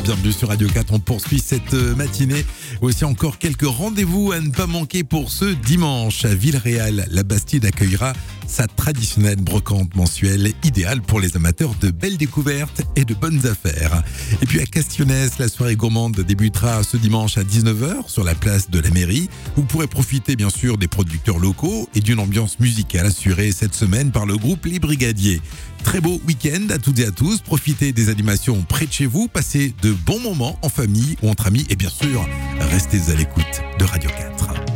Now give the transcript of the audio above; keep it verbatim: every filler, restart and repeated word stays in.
bienvenue sur Radio quatre. On poursuit cette matinée. Aussi encore quelques rendez-vous à ne pas manquer pour ce dimanche. À Villeréal, la Bastide accueillera sa traditionnelle brocante mensuelle, idéale pour les amateurs de belles découvertes et de bonnes affaires. Et puis à Castionnès, la soirée gourmande débutera ce dimanche à dix-neuf heures sur la place de la mairie. Vous pourrez profiter bien sûr des producteurs locaux et d'une ambiance musicale assurée cette semaine par le groupe Les Brigadiers. Très beau week-end à toutes et à tous. Profitez des animations près de chez vous. Passez de bons moments en famille ou entre amis. Et bien sûr, restez à l'écoute de Radio quatre.